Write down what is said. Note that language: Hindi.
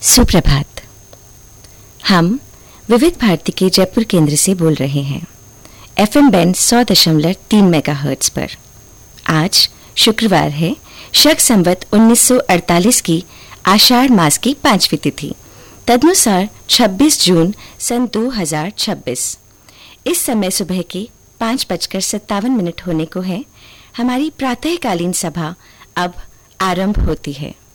सुप्रभात। हम विविध भारती के जयपुर केंद्र से बोल रहे हैं। FM बैंड 100.3 मेगाहर्ट्ज पर। आज शुक्रवार है, शक संवत 1948 की आषाढ़ मास की 5वीं तिथि, तदनुसार 26 जून सन 2026। इस समय सुबह के 5:57 होने को है। हमारी प्रातःकालीन सभा अब आरंभ होती है।